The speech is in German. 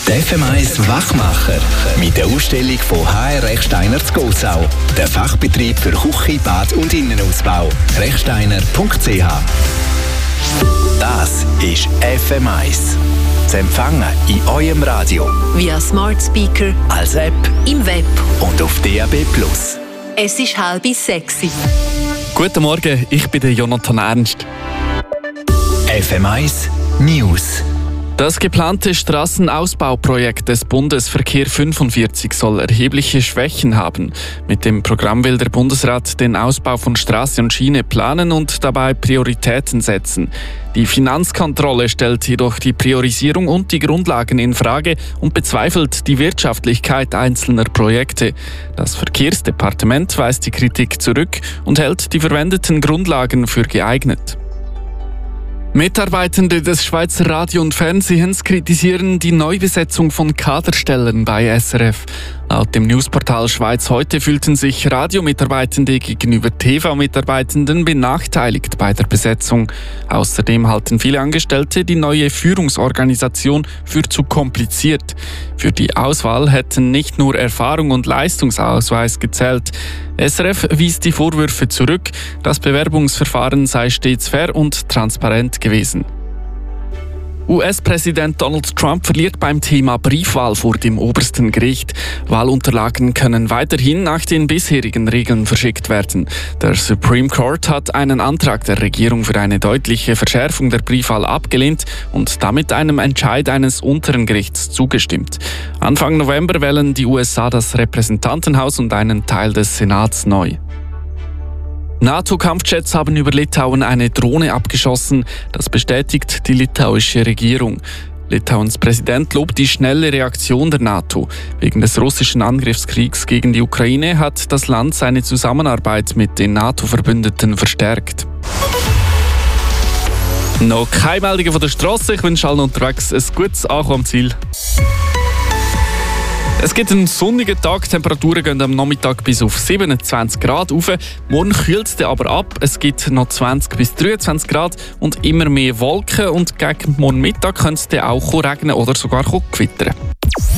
Der FM1 Wachmacher mit der Ausstellung von HR Rechsteiner zu Gossau. Der Fachbetrieb für Küche, Bad und Innenausbau. Rechsteiner.ch. Das ist FM1. Zu empfangen in eurem Radio. Via Smart Speaker, als App, im Web und auf DAB+. Es ist 5:30. Guten Morgen, ich bin der Jonathan Ernst. FM1 News. Das geplante Straßenausbauprojekt des Bundes Verkehr 45 soll erhebliche Schwächen haben. Mit dem Programm will der Bundesrat den Ausbau von Straße und Schiene planen und dabei Prioritäten setzen. Die Finanzkontrolle stellt jedoch die Priorisierung und die Grundlagen in Frage und bezweifelt die Wirtschaftlichkeit einzelner Projekte. Das Verkehrsdepartement weist die Kritik zurück und hält die verwendeten Grundlagen für geeignet. Mitarbeitende des Schweizer Radio- und Fernsehens kritisieren die Neubesetzung von Kaderstellen bei SRF. Laut dem Newsportal Schweiz heute fühlten sich Radiomitarbeitende gegenüber TV-Mitarbeitenden benachteiligt bei der Besetzung. Außerdem halten viele Angestellte die neue Führungsorganisation für zu kompliziert. Für die Auswahl hätten nicht nur Erfahrung und Leistungsausweis gezählt. SRF wies die Vorwürfe zurück, das Bewerbungsverfahren sei stets fair und transparent gewesen. US-Präsident Donald Trump verliert beim Thema Briefwahl vor dem obersten Gericht. Wahlunterlagen können weiterhin nach den bisherigen Regeln verschickt werden. Der Supreme Court hat einen Antrag der Regierung für eine deutliche Verschärfung der Briefwahl abgelehnt und damit einem Entscheid eines unteren Gerichts zugestimmt. Anfang November wählen die USA das Repräsentantenhaus und einen Teil des Senats neu. NATO-Kampfjets haben über Litauen eine Drohne abgeschossen. Das bestätigt die litauische Regierung. Litauens Präsident lobt die schnelle Reaktion der NATO. Wegen des russischen Angriffskriegs gegen die Ukraine hat das Land seine Zusammenarbeit mit den NATO-Verbündeten verstärkt. Noch keine Meldungen von der Straße. Ich wünsche allen unterwegs ein gutes Ankommen am Ziel. Es gibt einen sonnigen Tag, die Temperaturen gehen am Nachmittag bis auf 27 Grad rauf. Morgen kühlt es aber ab, es gibt noch 20 bis 23 Grad und immer mehr Wolken und gegen morgen Mittag könnte es dann auch regnen oder sogar gewittern.